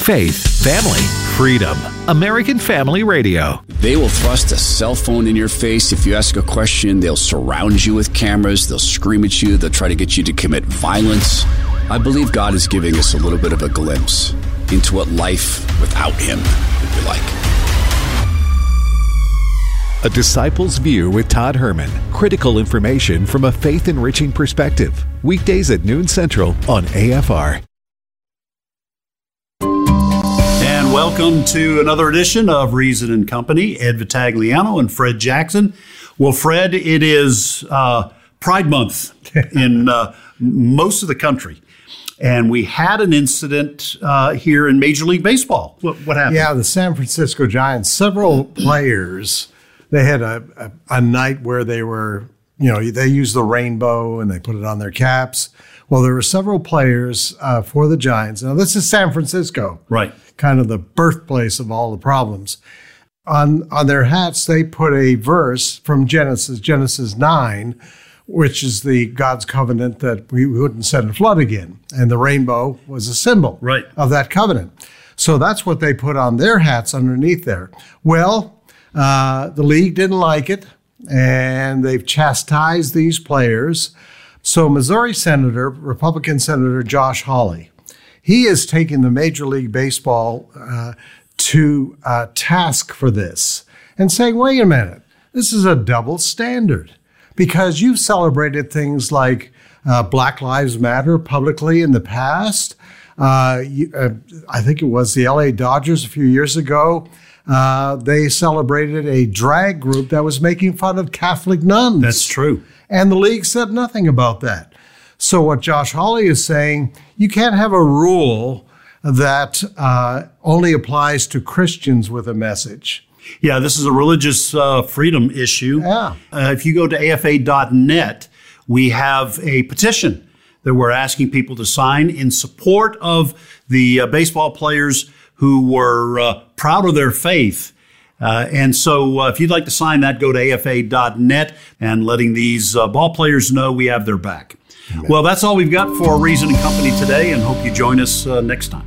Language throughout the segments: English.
Faith, family, freedom. American Family Radio. They will thrust a cell phone in your face. If you ask a question, they'll surround you with cameras. They'll scream at you. They'll try to get you to commit violence. I believe God is giving us a little bit of a glimpse into what life without Him would be like. A Disciple's View with Todd Herman. Critical information from a faith-enriching perspective. Weekdays at noon Central on AFR. And welcome to another edition of Reason and Company. Ed Vitagliano and Fred Jackson. Well, Fred, it is Pride Month in most of the country. And we had an incident here in Major League Baseball. What happened? Yeah, the San Francisco Giants, several players, they had a night where they were, they used the rainbow and they put it on their caps. Well, there were several players for the Giants. Now, this is San Francisco. Right. Kind of the birthplace of all the problems. On their hats, they put a verse from Genesis 9, which is the God's covenant that we wouldn't send a flood again. And the rainbow was a symbol of that covenant. So that's what they put on their hats underneath there. Well, the league didn't like it, and they've chastised these players. So Missouri Republican Senator Josh Hawley, he is taking the Major League Baseball to task for this and saying, wait a minute, this is a double standard. Because you've celebrated things like Black Lives Matter publicly in the past. I think it was the LA Dodgers a few years ago. They celebrated a drag group that was making fun of Catholic nuns. That's true. And the league said nothing about that. So what Josh Hawley is saying, you can't have a rule that only applies to Christians with a message. Yeah, this is a religious freedom issue. Yeah. If you go to afa.net, we have a petition that we're asking people to sign in support of the baseball players who were proud of their faith. And so if you'd like to sign that, go to afa.net and letting these ball players know we have their back. Amen. Well, that's all we've got for Reason and Company today, and hope you join us next time.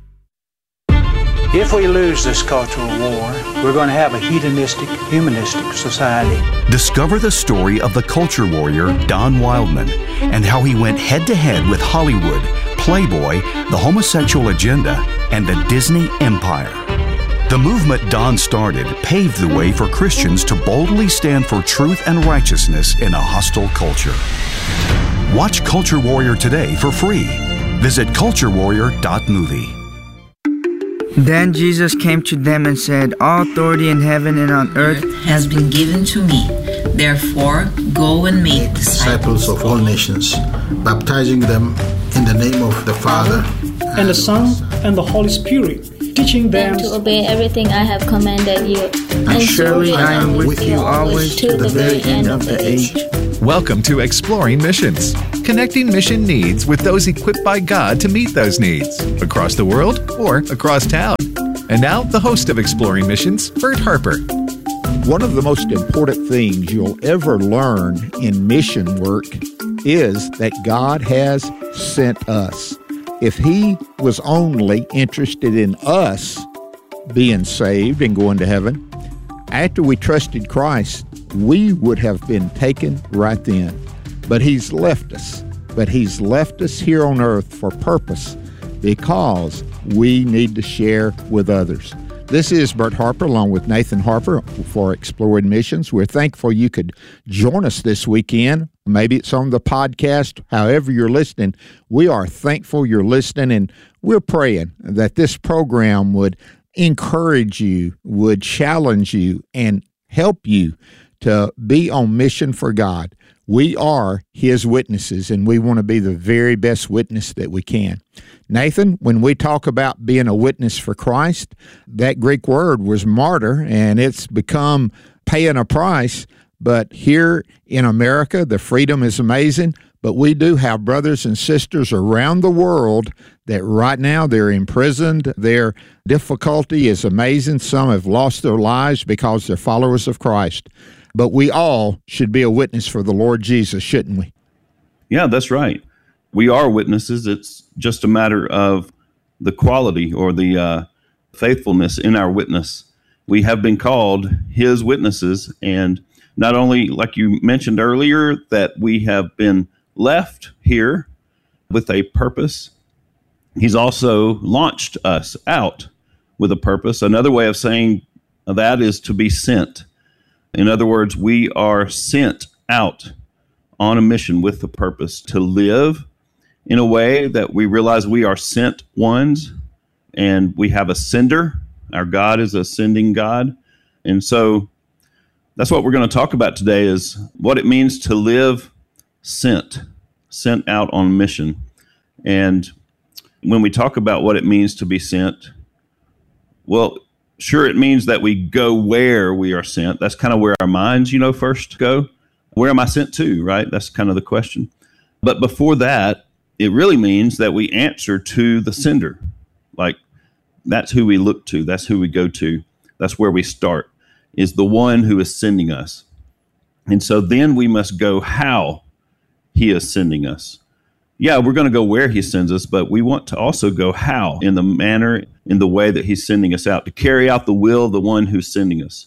If we lose this cultural war, we're going to have a hedonistic, humanistic society. Discover the story of the culture warrior Don Wildman and how he went head-to-head with Hollywood, Playboy, the homosexual agenda, and the Disney Empire. The movement Don started paved the way for Christians to boldly stand for truth and righteousness in a hostile culture. Watch Culture Warrior today for free. Visit culturewarrior.movie. Then Jesus came to them and said, all authority in heaven and on earth has been given to me. Therefore, go and make disciples of all nations, baptizing them in the name of the Father, and the Son, and the Holy Spirit, teaching them to obey everything I have commanded you. And surely I am with you always to the very end of the age. Welcome to Exploring Missions, connecting mission needs with those equipped by God to meet those needs across the world or across town. And now, the host of Exploring Missions, Bert Harper. One of the most important things you'll ever learn in mission work is that God has sent us. If He was only interested in us being saved and going to heaven, after we trusted Christ, we would have been taken right then. But He's left us. But He's left us here on earth for purpose, because we need to share with others. This is Bert Harper along with Nathan Harper for Exploring Missions. We're thankful you could join us this weekend. Maybe it's on the podcast, however you're listening. We are thankful you're listening, and we're praying that this program would encourage you, would challenge you, and help you to be on mission for God. We are His witnesses, and we want to be the very best witness that we can. Nathan, when we talk about being a witness for Christ, that Greek word was martyr, and it's become paying a price. But here in America, the freedom is amazing, but we do have brothers and sisters around the world that right now they're imprisoned. Their difficulty is amazing. Some have lost their lives because they're followers of Christ. But we all should be a witness for the Lord Jesus, shouldn't we? Yeah, that's right. We are witnesses. It's just a matter of the quality or the faithfulness in our witness. We have been called his witnesses, and not only, like you mentioned earlier, that we have been left here with a purpose, he's also launched us out with a purpose. Another way of saying that is to be sent. In other words, we are sent out on a mission with the purpose to live in a way that we realize we are sent ones, and we have a sender. Our God is a sending God. And so that's what we're going to talk about today, is what it means to live sent out on mission. And when we talk about what it means to be sent, well, sure, it means that we go where we are sent. That's kind of where our minds, first go. Where am I sent to, right? That's kind of the question. But before that, it really means that we answer to the sender. Like, that's who we look to. That's who we go to. That's where we start, is the one who is sending us. And so then we must go how he is sending us. Yeah, we're going to go where he sends us, but we want to also go how, in the manner, in the way that he's sending us out, to carry out the will of the one who's sending us.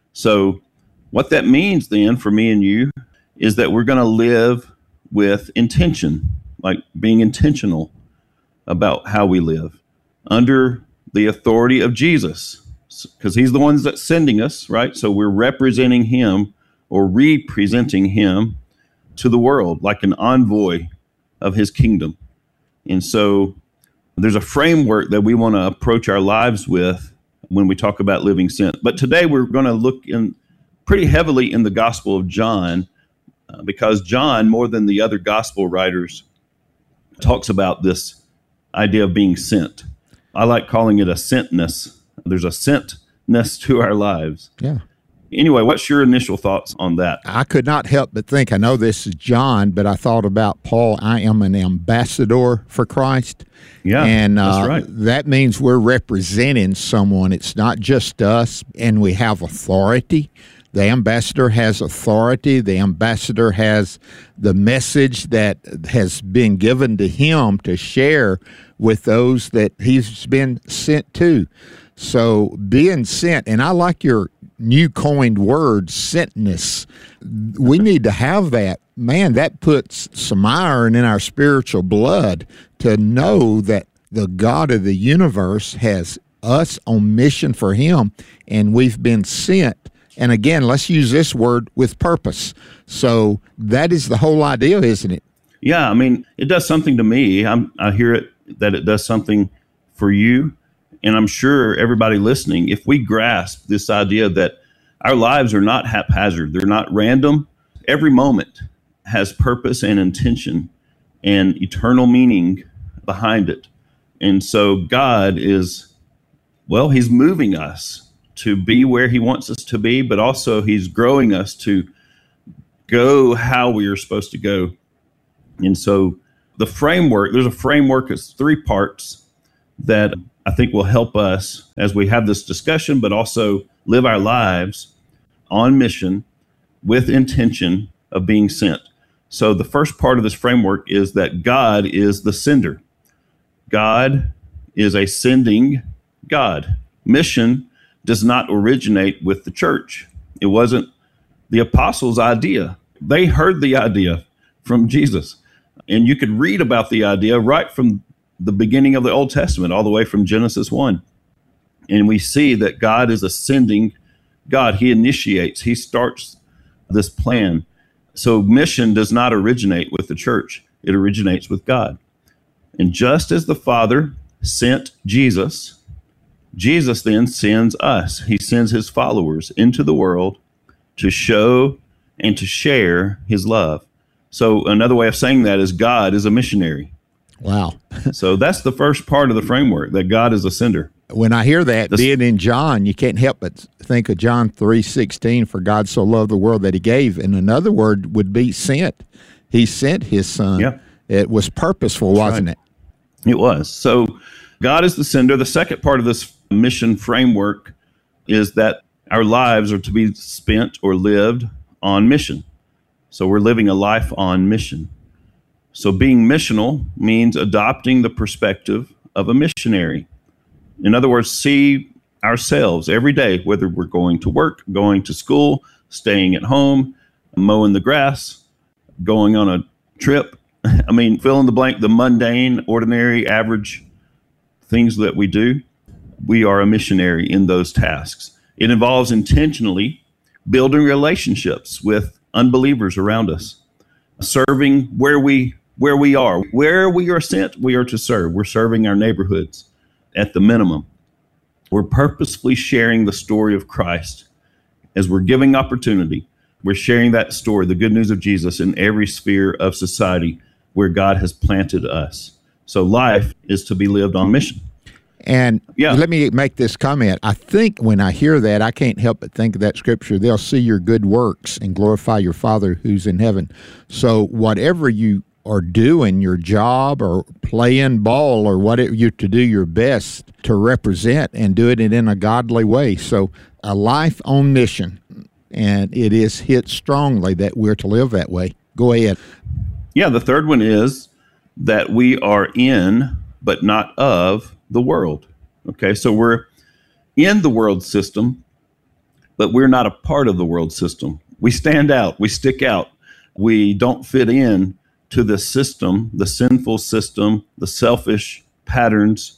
So what that means then for me and you is that we're going to live with intention, like being intentional about how we live under the authority of Jesus, because he's the one that's sending us, right? So we're representing him or representing him to the world like an envoy of his kingdom. And so there's a framework that we want to approach our lives with when we talk about living sent. But today we're going to look in pretty heavily in the Gospel of John, because John, more than the other gospel writers, talks about this idea of being sent. I like calling it a sentness. There's a sentness to our lives. Yeah. Anyway, what's your initial thoughts on that? I could not help but think, I know this is John, but I thought about Paul. I am an ambassador for Christ. Yeah, and that's right. That means we're representing someone. It's not just us, and we have authority. The ambassador has authority. The ambassador has the message that has been given to him to share with those that he's been sent to. So being sent, and I like your new coined word, sentness. We need to have that. Man, that puts some iron in our spiritual blood to know that the God of the universe has us on mission for him, and we've been sent. And again, let's use this word, with purpose. So that is the whole idea, isn't it? Yeah, I mean, it does something to me. I hear it, that it does something for you. And I'm sure everybody listening, if we grasp this idea that our lives are not haphazard, they're not random, every moment has purpose and intention and eternal meaning behind it. And so God is, well, he's moving us to be where he wants us to be, but also he's growing us to go how we are supposed to go. And so the framework, there's a framework, it's 3 parts that I think will help us as we have this discussion, but also live our lives on mission with intention of being sent. So the first part of this framework is that God is the sender. God is a sending God. Mission does not originate with the church. It wasn't the apostles' idea. They heard the idea from Jesus. And you could read about the idea right from the beginning of the Old Testament, all the way from Genesis 1. And we see that God is a sending God. He initiates, he starts this plan. So mission does not originate with the church. It originates with God. And just as the Father sent Jesus, Jesus then sends us. He sends his followers into the world to show and to share his love. So another way of saying that is God is a missionary. Wow. So that's the first part of the framework, that God is a sender. When I hear that being in John, you can't help but think of John 3:16, for God so loved the world that he gave. And another word would be sent. He sent his son. Yeah. It was purposeful, wasn't it? It was. So God is the sender. The second part of this mission framework is that our lives are to be spent or lived on mission. So we're living a life on mission. So being missional means adopting the perspective of a missionary. In other words, see ourselves every day, whether we're going to work, going to school, staying at home, mowing the grass, going on a trip. I mean, fill in the blank, the mundane, ordinary, average things that we do. We are a missionary in those tasks. It involves intentionally building relationships with unbelievers around us, serving where we are. Where we are sent, we are to serve. We're serving our neighborhoods at the minimum. We're purposefully sharing the story of Christ as we're giving opportunity. We're sharing that story, the good news of Jesus, in every sphere of society where God has planted us. So life is to be lived on mission. And let me make this comment. I think when I hear that, I can't help but think of that scripture. They'll see your good works and glorify your Father who's in heaven. So whatever you are doing, your job or playing ball or whatever, you to do your best to represent and do it in a godly way. So a life on mission, and it is hit strongly that we're to live that way. Go ahead. Yeah, the third one is that we are in, but not of, the world. Okay, so we're in the world system, but we're not a part of the world system. We stand out, we stick out, we don't fit in to the system, the sinful system, the selfish patterns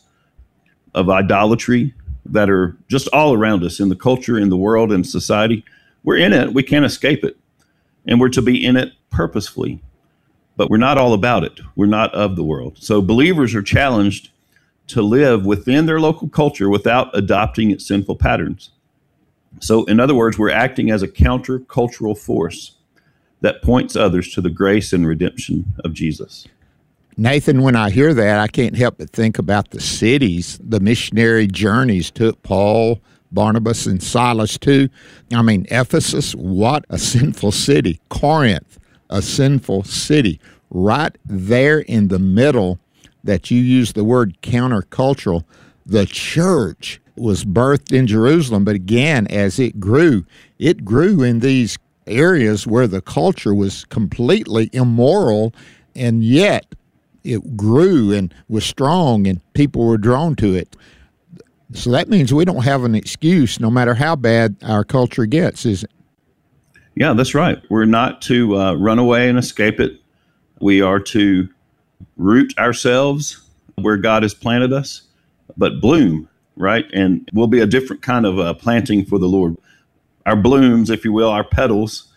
of idolatry that are just all around us in the culture, in the world, in society. We're in it, we can't escape it, and we're to be in it purposefully, but we're not all about it. We're not of the world. So believers are challenged to live within their local culture without adopting its sinful patterns. So, in other words, we're acting as a counter-cultural force that points others to the grace and redemption of Jesus. Nathan, when I hear that, I can't help but think about the cities the missionary journeys took Paul, Barnabas, and Silas to. I mean, Ephesus, what a sinful city. Corinth, a sinful city. Right there in the middle, that you use the word countercultural, the church was birthed in Jerusalem, but again, as it grew in these areas where the culture was completely immoral, and yet it grew and was strong and people were drawn to it. So that means we don't have an excuse no matter how bad our culture gets, is it? Yeah, that's right. We're not to run away and escape it. We are to root ourselves where God has planted us, but bloom, right? And we'll be a different kind of planting for the Lord. Our blooms, if you will, our petals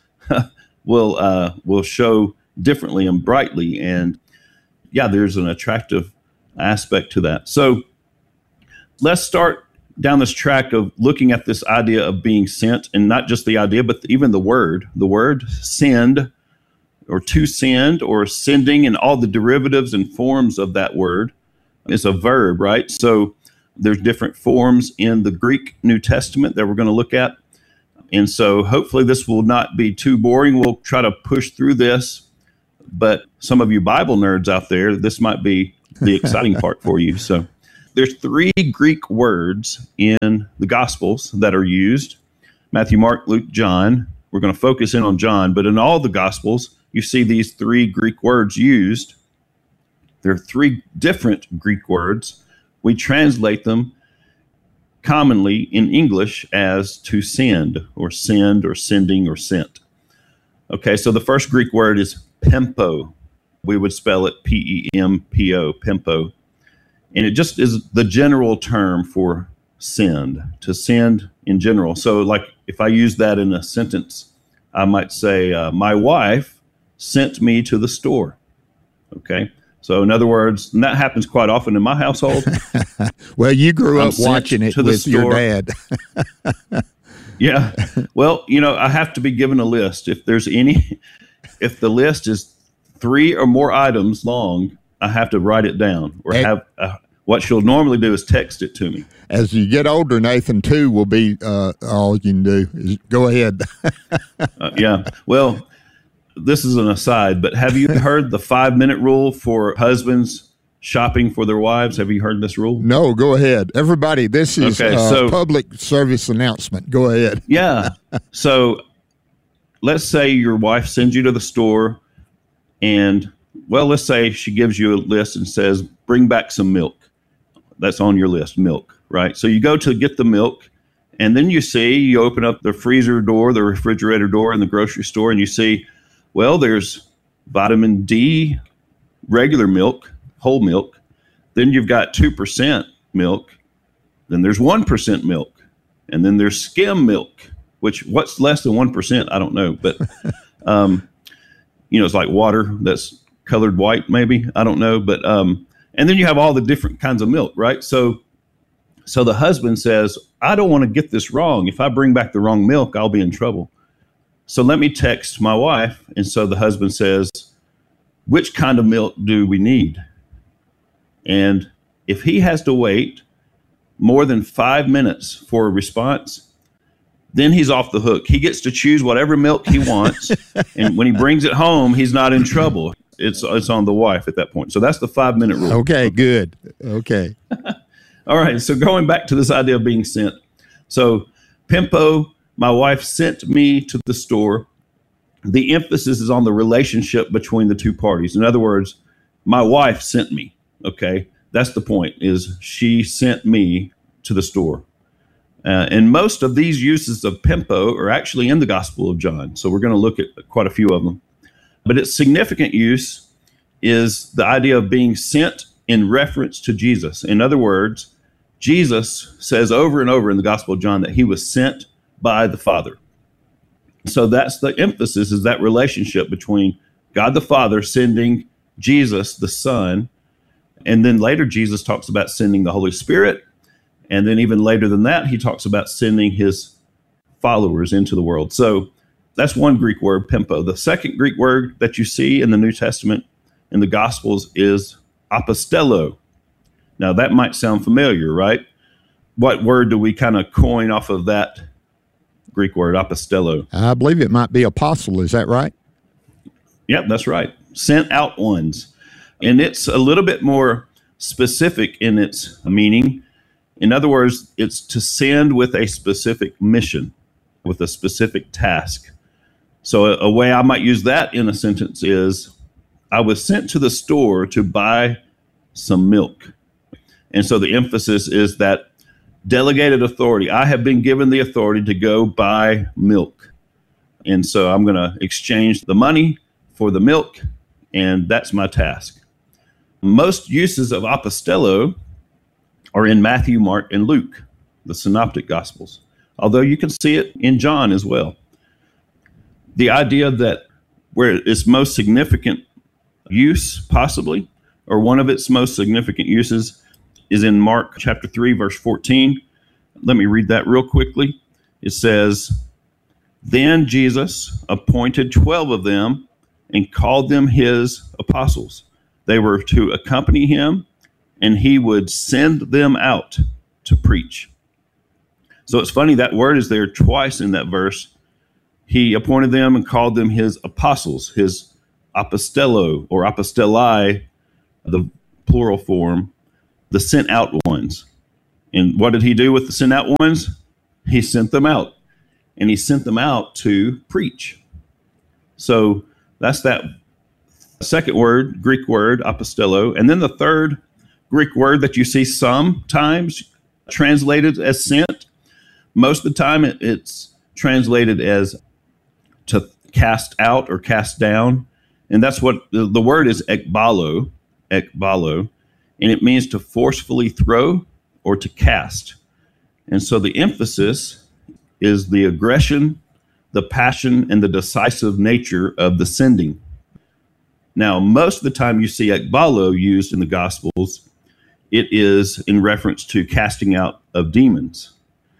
will show differently and brightly. And yeah, there's an attractive aspect to that. So let's start down this track of looking at this idea of being sent, and not just the idea, but even the word send, or to send, or sending, and all the derivatives and forms of that word is a verb, right? So there's different forms in the Greek New Testament that we're going to look at. And so hopefully this will not be too boring. We'll try to push through this, but some of you Bible nerds out there, this might be the exciting part for you. So there's 3 Greek words in the Gospels that are used: Matthew, Mark, Luke, John. We're going to focus in on John, but in all the Gospels, you see these 3 Greek words used. There are 3 different Greek words. We translate them commonly in English as to send, or sending, or sent. Okay, so the first Greek word is pempo. We would spell it P-E-M-P-O, pempo. And it just is the general term for send, to send in general. So like if I use that in a sentence, I might say, my wife sent me to the store. Okay. So in other words, and that happens quite often in my household. Well, you grew up watching it with your dad. Yeah. Well, I have to be given a list. If the list is 3 or more items long, I have to write it down, or what she'll normally do is text it to me. As you get older, Nathan, 2 will be all you can do. Go ahead. Yeah. Well, this is an aside, but have you heard the 5-minute rule for husbands shopping for their wives? Have you heard this rule? No, go ahead. Everybody, this is a public service announcement. Go ahead. Yeah. So let's say your wife sends you to the store, and, well, let's say she gives you a list and says, bring back some milk. that's on your list, milk, right? So you go to get the milk, and then you open up the freezer door, the refrigerator door in the grocery store, and you see, well, there's vitamin D, regular milk, whole milk. Then you've got 2% milk. Then there's 1% milk. And then there's skim milk, which what's less than 1%, I don't know. But, it's like water that's colored white, maybe. I don't know. But and then you have all the different kinds of milk, right? So the husband says, I don't want to get this wrong. If I bring back the wrong milk, I'll be in trouble. So let me text my wife. And so the husband says, which kind of milk do we need? And if he has to wait more than 5 minutes for a response, then he's off the hook. He gets to choose whatever milk he wants. And when he brings it home, he's not in trouble. It's on the wife at that point. So that's the 5-minute rule. Okay, good. Okay. All right. So going back to this idea of being sent. So Pimpo, my wife, sent me to the store. The emphasis is on the relationship between the two parties. In other words, my wife sent me. Okay. That's the point, is she sent me to the store. And most of these uses of Pimpo are actually in the Gospel of John. So we're going to look at quite a few of them. But its significant use is the idea of being sent in reference to Jesus. In other words, Jesus says over and over in the Gospel of John that he was sent by the Father. So that's the emphasis, is that relationship between God the Father sending Jesus the Son. And then later Jesus talks about sending the Holy Spirit. And then even later than that, he talks about sending his followers into the world. So that's one Greek word, Pimpo. The second Greek word that you see in the New Testament in the Gospels is apostello. Now that might sound familiar, right? What word do we kind of coin off of that Greek word, apostello? I believe it might be apostle. Is that right? Yep, that's right. Sent out ones. And it's a little bit more specific in its meaning. In other words, it's to send with a specific mission, with a specific task. So a way I might use that in a sentence is, I was sent to the store to buy some milk. And so the emphasis is that delegated authority. I have been given the authority to go buy milk. And so I'm going to exchange the money for the milk, and that's my task. Most uses of apostello are in Matthew, Mark, and Luke, the synoptic gospels, although you can see it in John as well. The idea that where its most significant use, possibly, or one of its most significant uses, is in Mark chapter 3, verse 14. Let me read that real quickly. It says, Then Jesus appointed 12 of them and called them his apostles. They were to accompany him, and he would send them out to preach. So it's funny, that word is there twice in that verse. He appointed them and called them his apostles, his apostello or apostoli, the plural form, the sent out ones. And what did he do with the sent out ones? He sent them out, and he sent them out to preach. So that's that second word, Greek word, apostello. And then the third Greek word that you see sometimes translated as sent. Most of the time it's translated as to cast out or cast down. And that's what the word is, ekbalo, and it means to forcefully throw or to cast. And so the emphasis is the aggression, the passion, and the decisive nature of the sending. Now, most of the time you see ekbalo used in the Gospels, it is in reference to casting out of demons.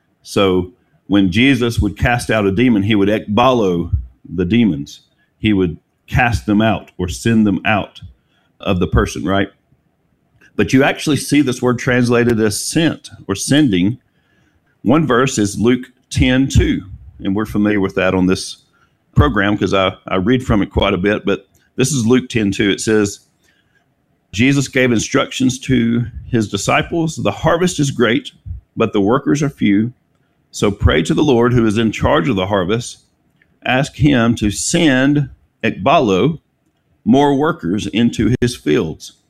So when Jesus would cast out a demon, he would ekbalo the demons. He would cast them out or send them out of the person, right? But you actually see this word translated as sent or sending. One verse is Luke 10:2, and we're familiar with that on this program because I read from it quite a bit, but this is Luke 10:2. It says, Jesus gave instructions to his disciples, the harvest is great, but the workers are few. So pray to the Lord who is in charge of the harvest. Ask him to send ekbalo, more workers into his fields.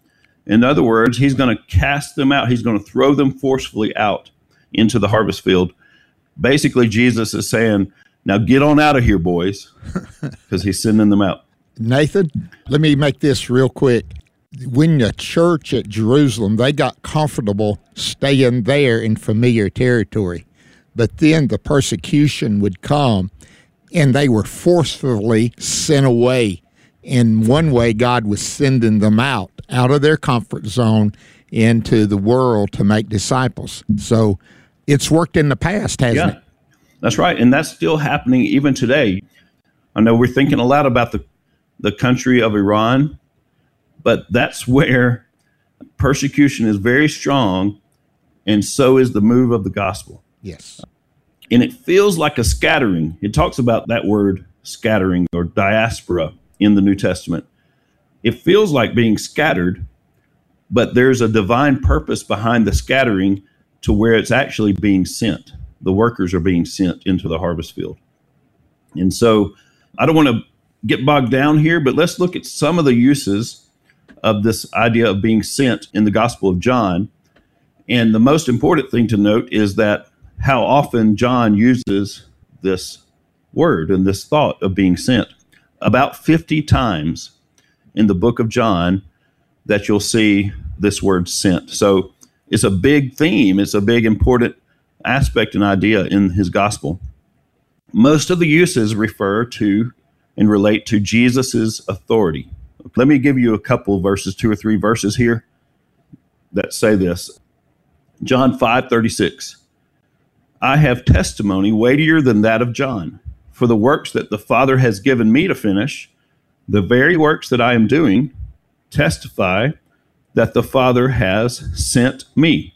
In other words, he's going to cast them out. He's going to throw them forcefully out into the harvest field. Basically, Jesus is saying, now get on out of here, boys, because he's sending them out. Nathan, let me make this real quick. When the church at Jerusalem, they got comfortable staying there in familiar territory. But then the persecution would come, and they were forcefully sent away. In one way, God was sending them out of their comfort zone into the world to make disciples. So it's worked in the past, hasn't it? That's right. And that's still happening even today. I know we're thinking a lot about the country of Iran, but that's where persecution is very strong, and so is the move of the gospel. Yes. And it feels like a scattering. It talks about that word scattering or diaspora in the New Testament. It feels like being scattered, but there's a divine purpose behind the scattering to where it's actually being sent. The workers are being sent into the harvest field. And so I don't want to get bogged down here, but let's look at some of the uses of this idea of being sent in the Gospel of John. And the most important thing to note is that how often John uses this word and this thought of being sent. About 50 times in the book of John that you'll see this word sent. So it's a big theme. It's a big important aspect and idea in his gospel. Most of the uses refer to and relate to Jesus's authority. Let me give you a couple of verses, 2 or 3 verses here that say this. John 5:36. I have testimony weightier than that of John, for the works that the Father has given me to finish, the very works that I am doing, testify that the Father has sent me.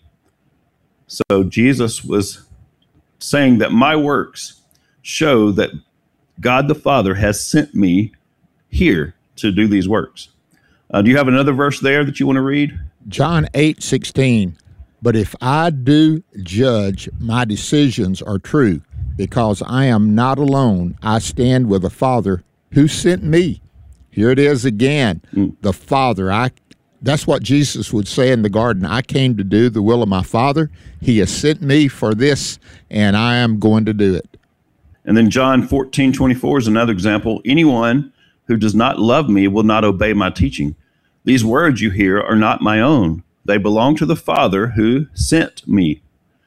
So Jesus was saying that my works show that God the Father has sent me here to do these works. Do you have another verse there that you want to read? John 8:16. But if I do judge, my decisions are true, because I am not alone. I stand with the Father who sent me. Here it is again, the Father. That's what Jesus would say in the garden. I came to do the will of my Father. He has sent me for this, and I am going to do it. And then John 14:24 is another example. Anyone who does not love me will not obey my teaching. These words you hear are not my own. They belong to the Father who sent me.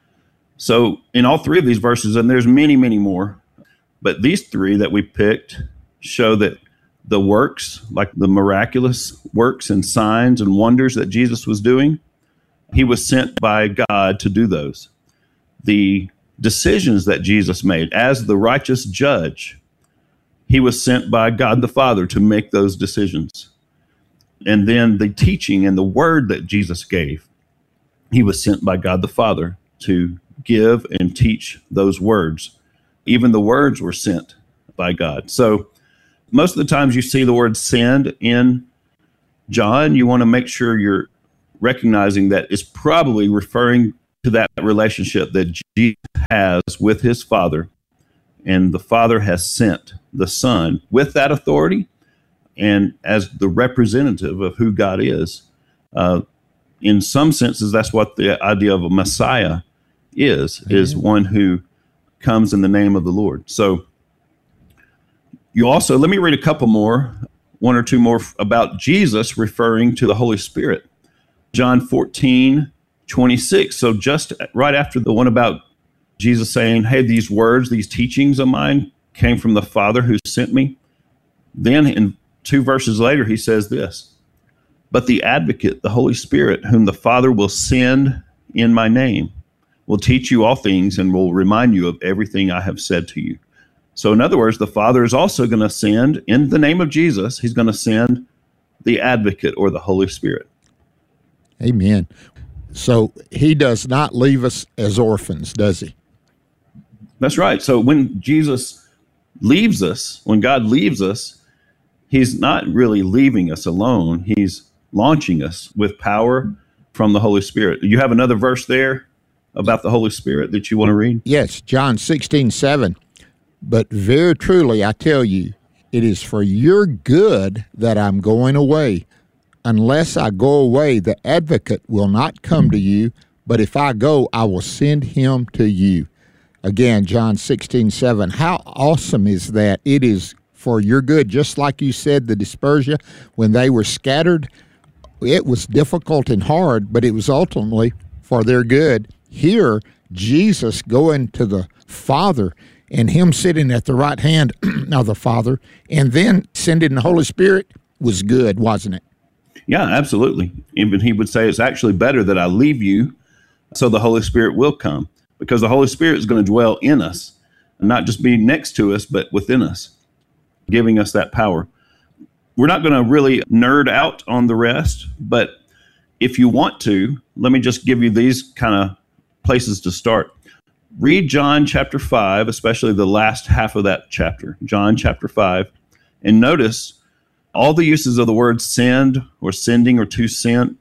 So in all three of these verses, and there's many, many more, but these three that we picked show that the works, like the miraculous works and signs and wonders that Jesus was doing, he was sent by God to do those. The decisions that Jesus made as the righteous judge, he was sent by God the Father to make those decisions. And then the teaching and the word that Jesus gave, he was sent by God the Father to give and teach those words. Even the words were sent by God. So most of the times you see the word send in John, you want to make sure you're recognizing that it's probably referring to that relationship that Jesus has with his Father, and the Father has sent the Son with that authority and as the representative of who God is. In some senses, that's what the idea of a Messiah is one who comes in the name of the Lord. So you also, let me read a couple more, one or two more about Jesus referring to the Holy Spirit. John 14:26. So just right after the one about Jesus saying, hey, these words, these teachings of mine came from the Father who sent me. Then in 2 verses later, he says this, but the advocate, the Holy Spirit, whom the Father will send in my name, will teach you all things and will remind you of everything I have said to you. So in other words, the Father is also going to send, in the name of Jesus, he's going to send the advocate or the Holy Spirit. Amen. So he does not leave us as orphans, does he? That's right. So when Jesus leaves us, when God leaves us, he's not really leaving us alone. He's launching us with power from the Holy Spirit. You have another verse there about the Holy Spirit that you want to read? Yes, John 16:7. But very truly, I tell you, it is for your good that I'm going away. unless I go away, the advocate will not come to you, but if I go, I will send him to you. Again, John 16:7. How awesome is that? It is for your good. Just like you said, the dispersia, when they were scattered, it was difficult and hard, but it was ultimately for their good. Here, Jesus going to the Father and him sitting at the right hand of the Father and then sending the Holy Spirit was good, wasn't it? Yeah, absolutely. Even he would say it's actually better that I leave you so the Holy Spirit will come, because the Holy Spirit is going to dwell in us, and not just be next to us, but within us, giving us that power. We're not going to really nerd out on the rest, but if you want to, let me just give you these kind of places to start. Read John chapter 5, especially the last half of that chapter, John chapter 5, and notice all the uses of the word send or sending or to send.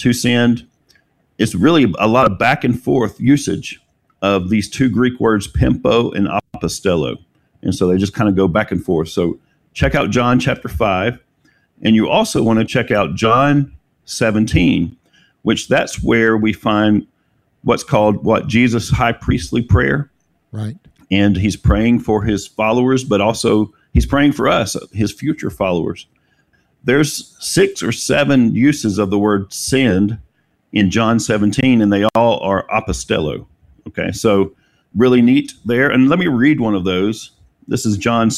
It's really a lot of back and forth usage of these two Greek words, pimpo and apostello. And so they just kind of go back and forth. So check out John chapter 5. And you also want to check out John 17, which that's where we find what's called Jesus' high priestly prayer. Right. And he's praying for his followers, but also he's praying for us, his future followers. There's 6 or 7 uses of the word send in John 17, and they all are apostello. Okay, so really neat there. And let me read one of those. This is John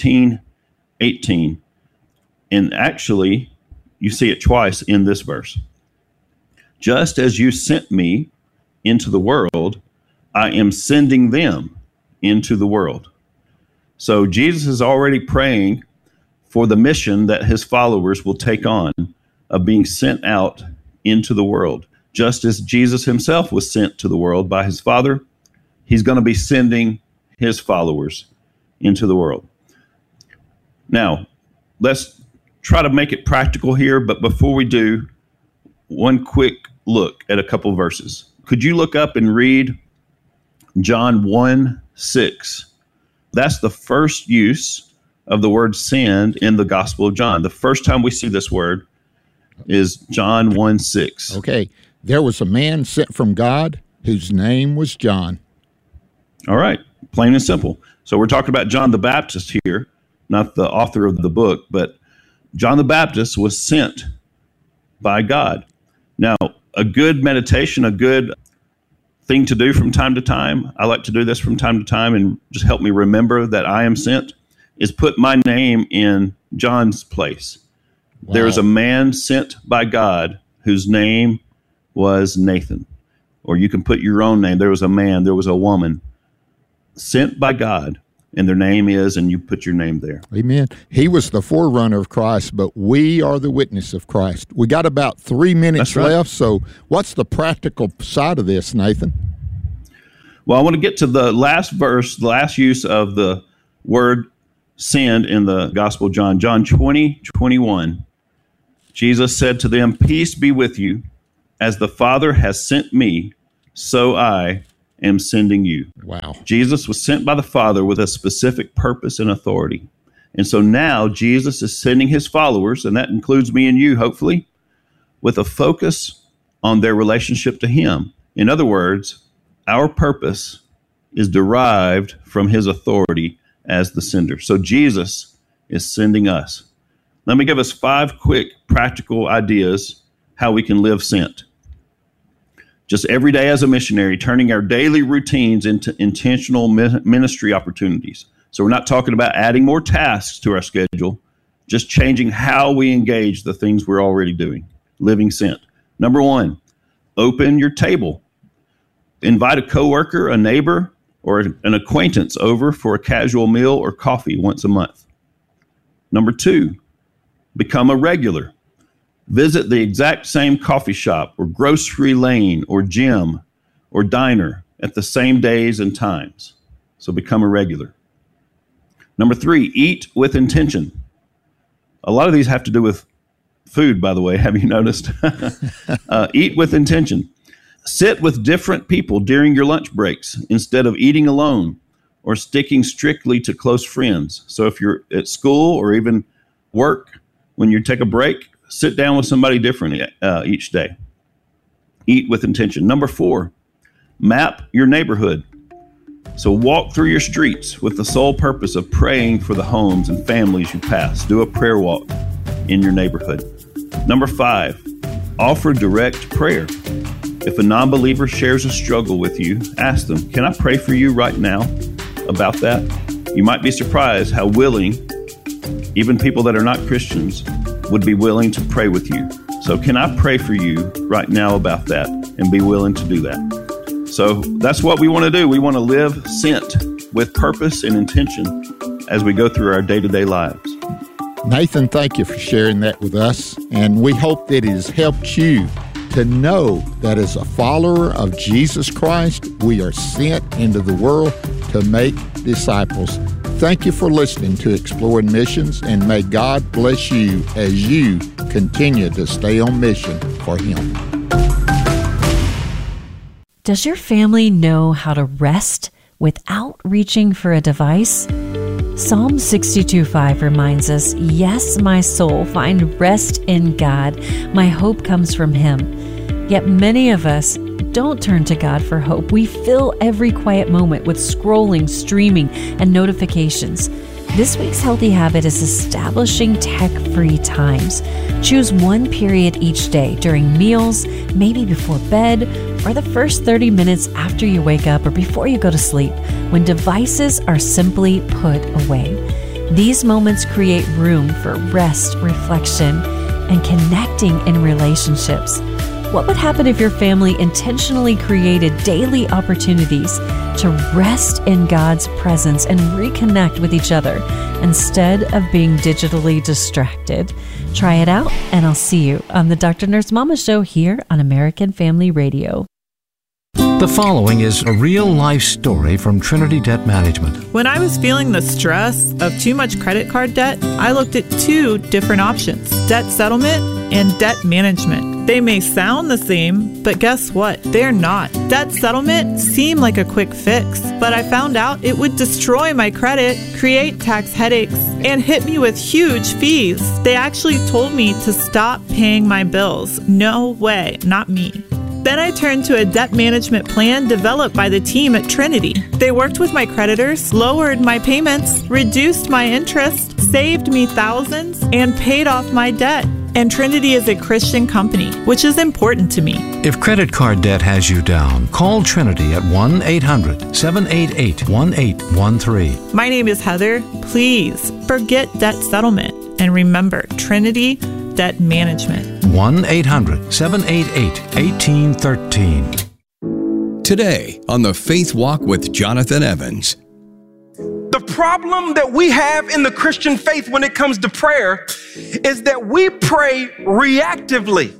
17:18. And actually, you see it twice in this verse. Just as you sent me into the world, I am sending them into the world. So Jesus is already praying for the mission that his followers will take on of being sent out into the world. Just as Jesus himself was sent to the world by his Father, he's going to be sending his followers into the world. Now, let's try to make it practical here, but before we do, one quick look at a couple of verses. Could you look up and read John 1:6? That's the first use of the word send in the Gospel of John. The first time we see this word is John 1:6. Okay. There was a man sent from God whose name was John. All right. Plain and simple. So we're talking about John the Baptist here, not the author of the book, but John the Baptist was sent by God. Now, a good meditation, a good thing to do from time to time, I like to do this from time to time and just help me remember that I am sent, is put my name in John's place. Wow. There is a man sent by God whose name was Nathan. Or you can put your own name. There was a man, there was a woman sent by God, and their name is, and you put your name there. Amen. He was the forerunner of Christ, but we are the witness of Christ. We got about 3 minutes left, so what's the practical side of this, Nathan? Well, I want to get to the last verse, the last use of the word send in the Gospel of John. John 20:21. Jesus said to them, "Peace be with you. As the Father has sent me, so I am sending you." Wow. Jesus was sent by the Father with a specific purpose and authority. And so now Jesus is sending his followers, and that includes me and you, hopefully, with a focus on their relationship to him. In other words, our purpose is derived from his authority as the sender. So Jesus is sending us. Let me give us 5 quick practical ideas how we can live sent. Just every day as a missionary, turning our daily routines into intentional ministry opportunities. So we're not talking about adding more tasks to our schedule, just changing how we engage the things we're already doing, living sent. Number 1, open your table. Invite a coworker, a neighbor, or an acquaintance over for a casual meal or coffee once a month. Number 2, become a regular. Visit the exact same coffee shop or grocery lane or gym or diner at the same days and times. So become a regular. Number 3, eat with intention. A lot of these have to do with food, by the way. Have you noticed? Eat with intention. Sit with different people during your lunch breaks instead of eating alone or sticking strictly to close friends. So if you're at school or even work, when you take a break, Sit down with somebody different each day. Eat with intention. Number 4, map your neighborhood. So walk through your streets with the sole purpose of praying for the homes and families you pass. Do a prayer walk in your neighborhood. Number 5, offer direct prayer. If a non-believer shares a struggle with you, ask them, can I pray for you right now about that? You might be surprised how willing, even people that are not Christians, would be willing to pray with you. So can I pray for you right now about that, and be willing to do that? So that's what we want to do. We want to live sent with purpose and intention as we go through our day-to-day lives. Nathan, thank you for sharing that with us, and we hope that it has helped you to know that as a follower of Jesus Christ, we are sent into the world to make disciples. Thank you for listening to Exploring Missions, and may God bless you as you continue to stay on mission for Him. Does your family know how to rest without reaching for a device? Psalm 62:5 reminds us, yes, my soul, find rest in God. My hope comes from Him. Yet many of us don't turn to God for hope. We fill every quiet moment with scrolling, streaming, and notifications. This week's healthy habit is establishing tech-free times. Choose one period each day during meals, maybe before bed, or the first 30 minutes after you wake up or before you go to sleep, when devices are simply put away. These moments create room for rest, reflection, and connecting in relationships. What would happen if your family intentionally created daily opportunities to rest in God's presence and reconnect with each other instead of being digitally distracted? Try it out, and I'll see you on the Dr. Nurse Mama Show here on American Family Radio. The following is a real-life story from Trinity Debt Management. When I was feeling the stress of too much credit card debt, I looked at 2 different options: debt settlement and debt management. They may sound the same, but guess what? They're not. Debt settlement seemed like a quick fix, but I found out it would destroy my credit, create tax headaches, and hit me with huge fees. They actually told me to stop paying my bills. No way, not me. Then I turned to a debt management plan developed by the team at Trinity. They worked with my creditors, lowered my payments, reduced my interest, saved me thousands, and paid off my debt. And Trinity is a Christian company, which is important to me. If credit card debt has you down, call Trinity at 1-800-788-1813. My name is Heather. Please forget debt settlement and remember Trinity Debt Management. 1-800-788-1813. Today on the Faith Walk with Jonathan Evans. The problem that we have in the Christian faith when it comes to prayer is that we pray reactively.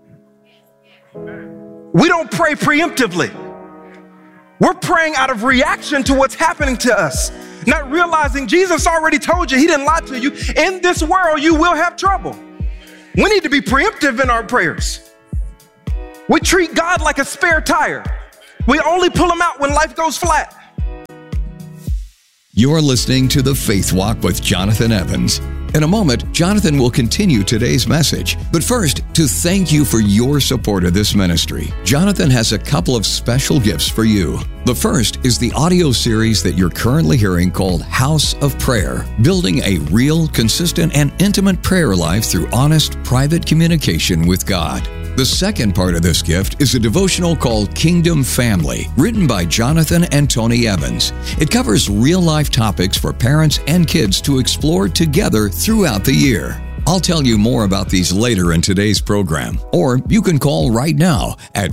We don't pray preemptively. We're praying out of reaction to what's happening to us, not realizing Jesus already told you, He didn't lie to you. In this world, you will have trouble. We need to be preemptive in our prayers. We treat God like a spare tire. We only pull Him out when life goes flat. You're listening to The Faith Walk with Jonathan Evans. In a moment, Jonathan will continue today's message. But first, to thank you for your support of this ministry, Jonathan has a couple of special gifts for you. The first is the audio series that you're currently hearing called House of Prayer, building a real, consistent, and intimate prayer life through honest, private communication with God. The second part of this gift is a devotional called Kingdom Family, written by Jonathan and Tony Evans. It covers real-life topics for parents and kids to explore together throughout the year. I'll tell you more about these later in today's program, or you can call right now at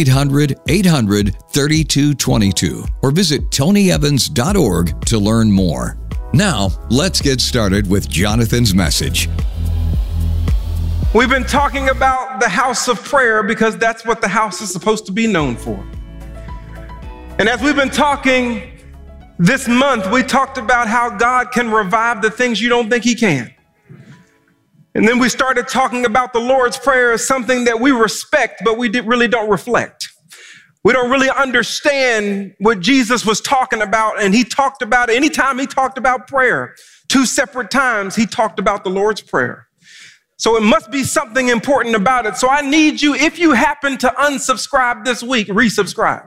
1-800-800-3222 or visit tonyevans.org to learn more. Now, let's get started with Jonathan's message. We've been talking about the house of prayer because that's what the house is supposed to be known for. And as we've been talking this month, we talked about how God can revive the things you don't think He can. And then we started talking about the Lord's Prayer as something that we respect, but we really don't reflect. We don't really understand what Jesus was talking about. And He talked about, anytime He talked about prayer, 2 separate times He talked about the Lord's Prayer. So it must be something important about it. So I need you, if you happen to unsubscribe this week, resubscribe.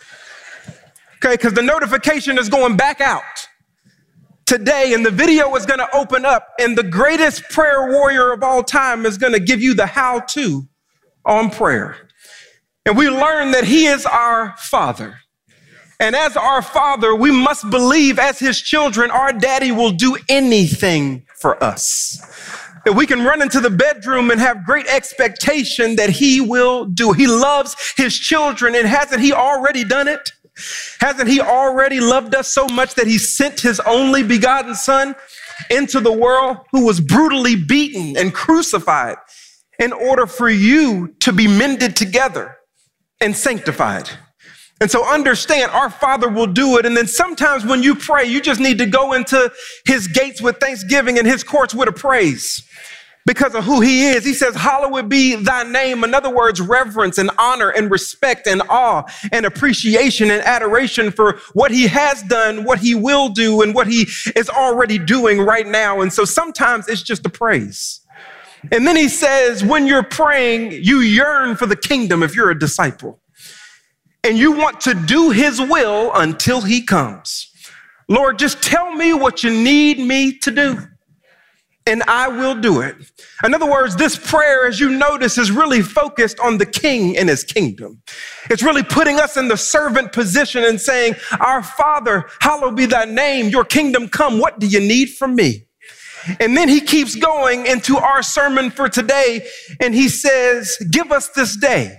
Okay, because the notification is going back out today, and the video is going to open up, and the greatest prayer warrior of all time is going to give you the how-to on prayer. And we learn that he is our Father. And as our Father, we must believe as his children, our daddy will do anything for us. That we can run into the bedroom and have great expectation that he will do. He loves his children, and hasn't he already done it? Hasn't he already loved us so much that he sent his only begotten son into the world, who was brutally beaten and crucified in order for you to be mended together and sanctified? And so understand, our Father will do it. And then sometimes when you pray, you just need to go into his gates with thanksgiving and his courts with a praise because of who he is. He says, hallowed be thy name. In other words, reverence and honor and respect and awe and appreciation and adoration for what he has done, what he will do, and what he is already doing right now. And so sometimes it's just a praise. And then he says, when you're praying, you yearn for the kingdom if you're a disciple. And you want to do his will until he comes. Lord, just tell me what you need me to do, and I will do it. In other words, this prayer, as you notice, is really focused on the king and his kingdom. It's really putting us in the servant position and saying, our Father, hallowed be thy name, your kingdom come. What do you need from me? And then he keeps going into our sermon for today, and he says, give us this day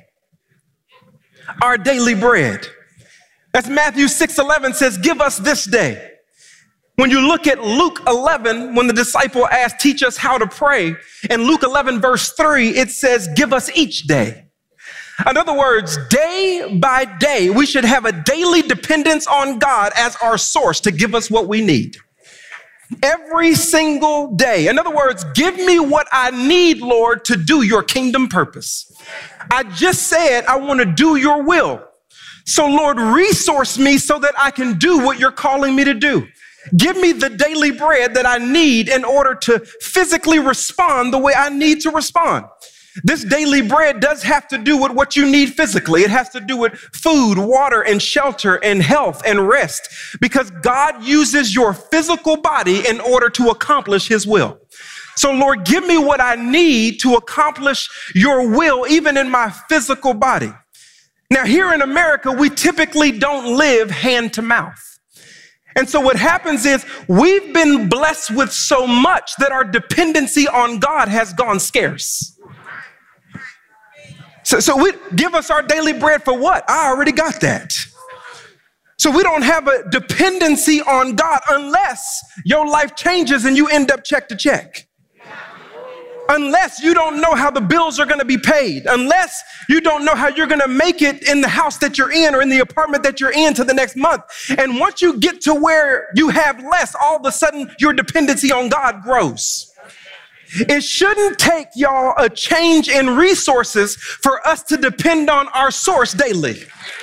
our daily bread. That's Matthew 6:11 says, give us this day. When you look at Luke 11, when the disciple asked, teach us how to pray, in Luke 11 verse 3, it says, give us each day. In other words, day by day, we should have a daily dependence on God as our source to give us what we need. Every single day. In other words, give me what I need, Lord, to do your kingdom purpose. I just said I want to do your will. So Lord, resource me so that I can do what you're calling me to do. Give me the daily bread that I need in order to physically respond the way I need to respond. This daily bread does have to do with what you need physically. It has to do with food, water, and shelter, and health, and rest, because God uses your physical body in order to accomplish his will. So Lord, give me what I need to accomplish your will, even in my physical body. Now, here in America, we typically don't live hand to mouth. And so what happens is we've been blessed with so much that our dependency on God has gone scarce. So we give us our daily bread for what? I already got that. So we don't have a dependency on God unless your life changes and you end up check to check. Unless you don't know how the bills are going to be paid. Unless you don't know how you're going to make it in the house that you're in or in the apartment that you're in to the next month. And once you get to where you have less, all of a sudden your dependency on God grows. It shouldn't take y'all a change in resources for us to depend on our source daily.